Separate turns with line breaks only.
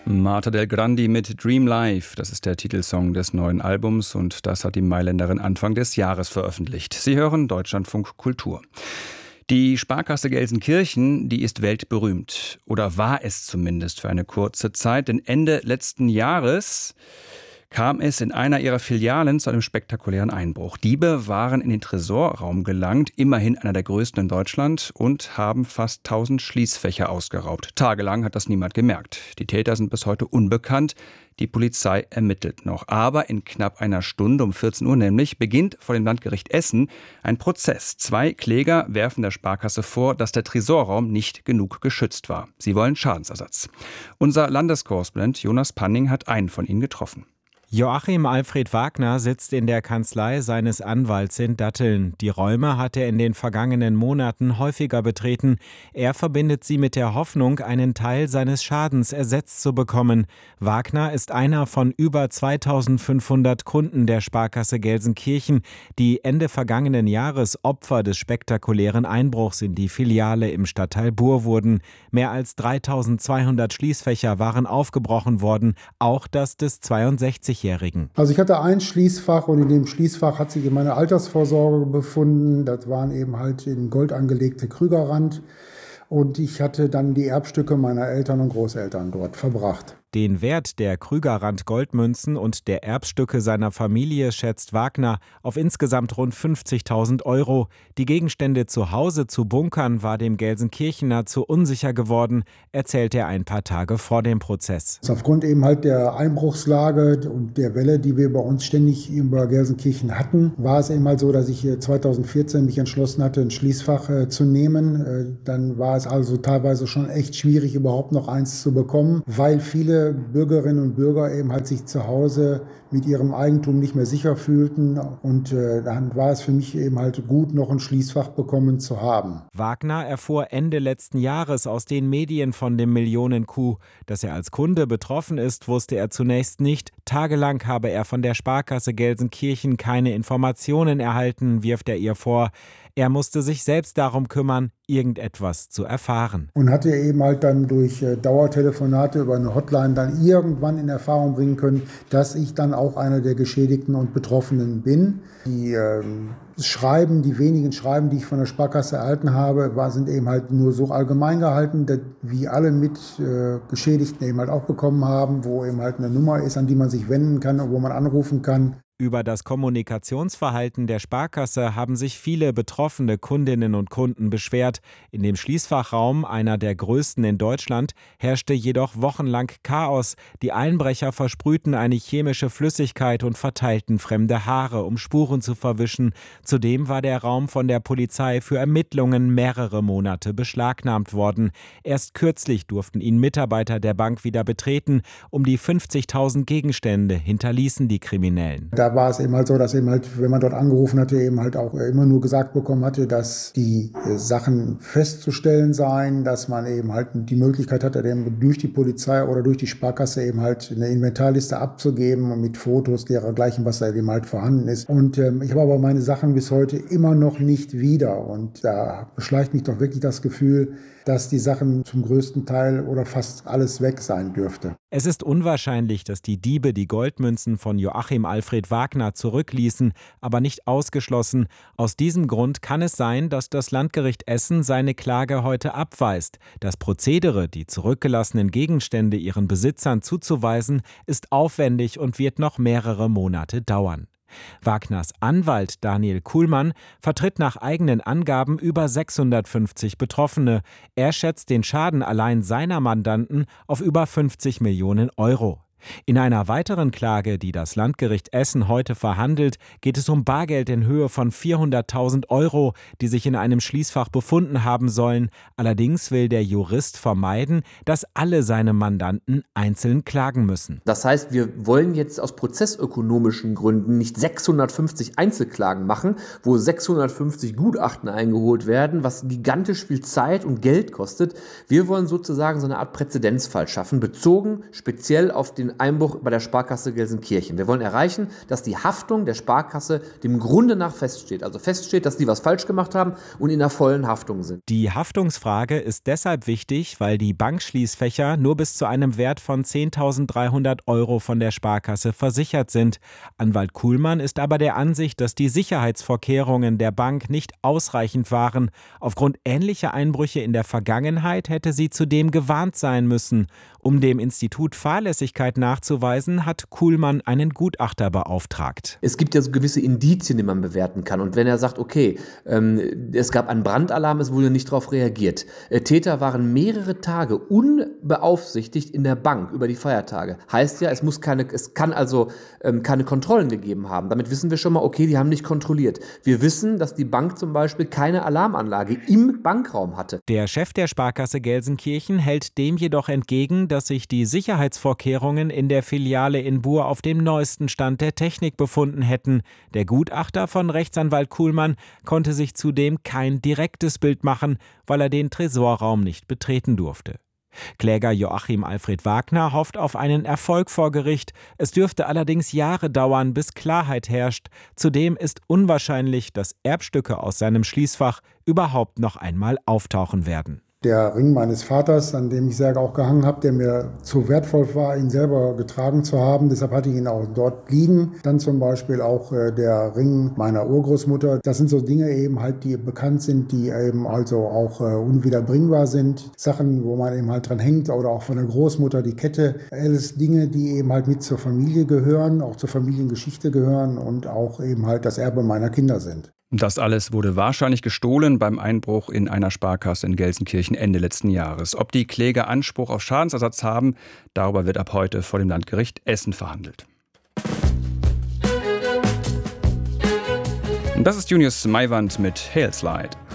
Marta del Grandi mit Dream Life, das ist der Titelsong des neuen Albums und das hat die Mailänderin Anfang des Jahres veröffentlicht. Sie hören Deutschlandfunk Kultur. Die Sparkasse Gelsenkirchen, die ist weltberühmt. Oder war es zumindest für eine kurze Zeit, denn Ende letzten Jahres kam es in einer ihrer Filialen zu einem spektakulären Einbruch. Diebe waren in den Tresorraum gelangt, immerhin einer der größten in Deutschland, und haben fast 1000 Schließfächer ausgeraubt. Tagelang hat das niemand gemerkt. Die Täter sind bis heute unbekannt. Die Polizei ermittelt noch. Aber in knapp einer Stunde, um 14 Uhr nämlich, beginnt vor dem Landgericht Essen ein Prozess. 2 Kläger werfen der Sparkasse vor, dass der Tresorraum nicht genug geschützt war. Sie wollen Schadensersatz. Unser Landeskorrespondent Jonas Panning hat einen von ihnen getroffen.
Joachim Alfred Wagner sitzt in der Kanzlei seines Anwalts in Datteln. Die Räume hat er in den vergangenen Monaten häufiger betreten. Er verbindet sie mit der Hoffnung, einen Teil seines Schadens ersetzt zu bekommen. Wagner ist einer von über 2500 Kunden der Sparkasse Gelsenkirchen, die Ende vergangenen Jahres Opfer des spektakulären Einbruchs in die Filiale im Stadtteil Buhr wurden. Mehr als 3200 Schließfächer waren aufgebrochen worden, auch das des 62-Jährigen.
Also ich hatte ein Schließfach und in dem Schließfach hat sich meine Altersvorsorge befunden. Das waren eben halt in Gold angelegte Krügerrand. Und ich hatte dann die Erbstücke meiner Eltern und Großeltern dort verbracht.
Den Wert der Krügerrand-Goldmünzen und der Erbstücke seiner Familie schätzt Wagner auf insgesamt rund 50.000 €. Die Gegenstände zu Hause zu bunkern war dem Gelsenkirchener zu unsicher geworden, erzählt er ein paar Tage vor dem Prozess.
Aufgrund eben halt der Einbruchslage und der Welle, die wir bei uns ständig über Gelsenkirchen hatten, war es eben halt so, dass ich 2014 mich entschlossen hatte, ein Schließfach zu nehmen. Dann war es also teilweise schon echt schwierig, überhaupt noch eins zu bekommen, weil viele Bürgerinnen und Bürger eben halt sich zu Hause mit ihrem Eigentum nicht mehr sicher fühlten. Und dann war es für mich eben halt gut, noch ein Schließfach bekommen zu haben.
Wagner erfuhr Ende letzten Jahres aus den Medien von dem Millionen-Coup. Dass er als Kunde betroffen ist, wusste er zunächst nicht. Tagelang habe er von der Sparkasse Gelsenkirchen keine Informationen erhalten, wirft er ihr vor. Er musste sich selbst darum kümmern, irgendetwas zu erfahren.
Und hatte eben halt dann durch Dauertelefonate über eine Hotline dann irgendwann in Erfahrung bringen können, dass ich dann auch einer der Geschädigten und Betroffenen bin. Die wenigen Schreiben, die ich von der Sparkasse erhalten habe, sind eben halt nur so allgemein gehalten, wie alle Geschädigten eben halt auch bekommen haben, wo eben halt eine Nummer ist, an die man sich wenden kann und wo man anrufen kann.
Über das Kommunikationsverhalten der Sparkasse haben sich viele betroffene Kundinnen und Kunden beschwert. In dem Schließfachraum, einer der größten in Deutschland, herrschte jedoch wochenlang Chaos. Die Einbrecher versprühten eine chemische Flüssigkeit und verteilten fremde Haare, um Spuren zu verwischen. Zudem war der Raum von der Polizei für Ermittlungen mehrere Monate beschlagnahmt worden. Erst kürzlich durften ihn Mitarbeiter der Bank wieder betreten. Um die 50.000 Gegenstände hinterließen die Kriminellen.
Da war es eben halt so, dass eben halt, wenn man dort angerufen hatte, eben halt auch immer nur gesagt bekommen hatte, dass die Sachen festzustellen seien, dass man eben halt die Möglichkeit hatte, eben durch die Polizei oder durch die Sparkasse eben halt eine Inventarliste abzugeben und mit Fotos dergleichen, was da eben halt vorhanden ist. Und ich habe aber meine Sachen bis heute immer noch nicht wieder. Und da beschleicht mich doch wirklich das Gefühl, dass die Sachen zum größten Teil oder fast alles weg sein dürfte.
Es ist unwahrscheinlich, dass die Diebe die Goldmünzen von Joachim Alfred Wagner zurückließen, aber nicht ausgeschlossen. Aus diesem Grund kann es sein, dass das Landgericht Essen seine Klage heute abweist. Das Prozedere, die zurückgelassenen Gegenstände ihren Besitzern zuzuweisen, ist aufwendig und wird noch mehrere Monate dauern. Wagners Anwalt Daniel Kuhlmann vertritt nach eigenen Angaben über 650 Betroffene. Er schätzt den Schaden allein seiner Mandanten auf über 50 Millionen €. In einer weiteren Klage, die das Landgericht Essen heute verhandelt, geht es um Bargeld in Höhe von 400.000 €, die sich in einem Schließfach befunden haben sollen. Allerdings will der Jurist vermeiden, dass alle seine Mandanten einzeln klagen müssen.
Das heißt, wir wollen jetzt aus prozessökonomischen Gründen nicht 650 Einzelklagen machen, wo 650 Gutachten eingeholt werden, was gigantisch viel Zeit und Geld kostet. Wir wollen sozusagen so eine Art Präzedenzfall schaffen, bezogen speziell auf den einen Einbruch bei der Sparkasse Gelsenkirchen. Wir wollen erreichen, dass die Haftung der Sparkasse dem Grunde nach feststeht. Also feststeht, dass die was falsch gemacht haben und in der vollen Haftung sind.
Die Haftungsfrage ist deshalb wichtig, weil die Bankschließfächer nur bis zu einem Wert von 10.300 € von der Sparkasse versichert sind. Anwalt Kuhlmann ist aber der Ansicht, dass die Sicherheitsvorkehrungen der Bank nicht ausreichend waren. Aufgrund ähnlicher Einbrüche in der Vergangenheit hätte sie zudem gewarnt sein müssen. Um dem Institut Fahrlässigkeit nachzuweisen, hat Kuhlmann einen Gutachter beauftragt.
Es gibt ja so gewisse Indizien, die man bewerten kann. Und wenn er sagt, okay, es gab einen Brandalarm, es wurde nicht darauf reagiert. Täter waren mehrere Tage unbeaufsichtigt in der Bank über die Feiertage. Heißt ja, es kann also keine Kontrollen gegeben haben. Damit wissen wir schon mal, okay, die haben nicht kontrolliert. Wir wissen, dass die Bank zum Beispiel keine Alarmanlage im Bankraum hatte.
Der Chef der Sparkasse Gelsenkirchen hält dem jedoch entgegen, dass sich die Sicherheitsvorkehrungen in der Filiale in Buhr auf dem neuesten Stand der Technik befunden hätten. Der Gutachter von Rechtsanwalt Kuhlmann konnte sich zudem kein direktes Bild machen, weil er den Tresorraum nicht betreten durfte. Kläger Joachim Alfred Wagner hofft auf einen Erfolg vor Gericht. Es dürfte allerdings Jahre dauern, bis Klarheit herrscht. Zudem ist unwahrscheinlich, dass Erbstücke aus seinem Schließfach überhaupt noch einmal auftauchen werden.
Der Ring meines Vaters, an dem ich sehr auch gehangen habe, der mir zu wertvoll war, ihn selber getragen zu haben. Deshalb hatte ich ihn auch dort liegen. Dann zum Beispiel auch der Ring meiner Urgroßmutter. Das sind so Dinge eben halt, die bekannt sind, die eben also auch unwiederbringbar sind. Sachen, wo man eben halt dran hängt, oder auch von der Großmutter die Kette. Alles Dinge, die eben halt mit zur Familie gehören, auch zur Familiengeschichte gehören und auch eben halt das Erbe meiner Kinder sind.
Das alles wurde wahrscheinlich gestohlen beim Einbruch in einer Sparkasse in Gelsenkirchen Ende letzten Jahres. Ob die Kläger Anspruch auf Schadensersatz haben, darüber wird ab heute vor dem Landgericht Essen verhandelt. Und das ist Junius Maiwand mit Hailslide.